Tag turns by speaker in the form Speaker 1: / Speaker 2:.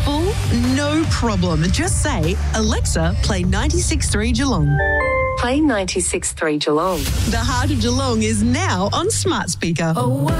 Speaker 1: full? No problem. Just say, Alexa, play 96.3 Geelong.
Speaker 2: Play 96.3 Geelong.
Speaker 1: The heart of Geelong is now on smart speaker.